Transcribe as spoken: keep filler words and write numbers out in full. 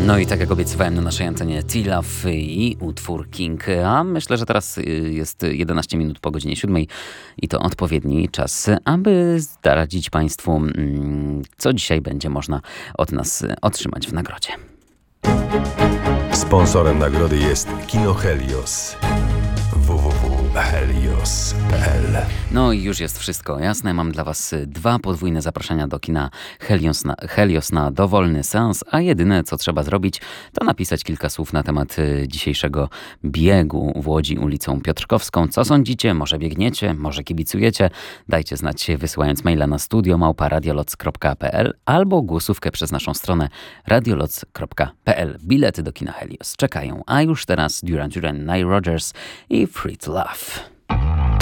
No i tak jak obiecywałem na naszej antenie T-Love i utwór King, a myślę, że teraz jest jedenaście minut po godzinie siódmej i to odpowiedni czas, aby zdradzić Państwu, co dzisiaj będzie można od nas otrzymać w nagrodzie. Sponsorem nagrody jest Kino Helios. w w w kropka helios kropka p l. No i już jest wszystko jasne. Mam dla Was dwa podwójne zaproszenia do kina Helios na, Helios na dowolny seans, a jedyne co trzeba zrobić, to napisać kilka słów na temat dzisiejszego biegu w Łodzi ulicą Piotrkowską. Co sądzicie? Może biegniecie? Może kibicujecie? Dajcie znać wysyłając maila na studio małpa radioloc kropka p l albo głosówkę przez naszą stronę radioloc kropka p l. Bilety do kina Helios czekają, a już teraz Duran Duran, Nile Rodgers i Free to Love.